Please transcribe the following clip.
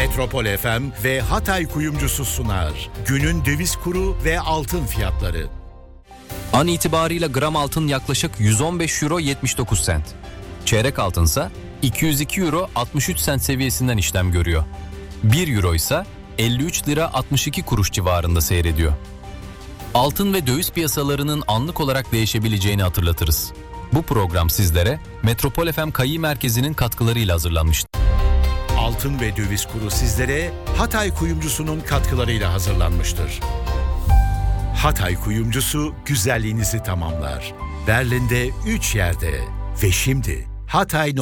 Metropol FM ve Hatay Kuyumcusu sunar. Günün döviz kuru ve altın fiyatları. An itibarıyla gram altın yaklaşık 115 euro 79 sent. Çeyrek altınsa 202 euro 63 sent seviyesinden işlem görüyor. 1 euro ise 53 lira 62 kuruş civarında seyrediyor. Altın ve döviz piyasalarının anlık olarak değişebileceğini hatırlatırız. Bu program sizlere Metropol FM Kayi Merkezi'nin katkılarıyla hazırlanmıştır. Altın ve döviz kuru sizlere Hatay Kuyumcusu'nun katkılarıyla hazırlanmıştır. Hatay Kuyumcusu güzelliğinizi tamamlar. Berlin'de 3 yerde ve şimdi Hatay